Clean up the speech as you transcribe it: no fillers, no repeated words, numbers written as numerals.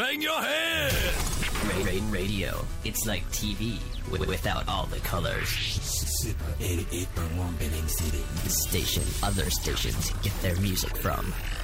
bang your head! Radio. It's like TV without all the colors. Super 88.1 Penang City. The station other stations get their music from.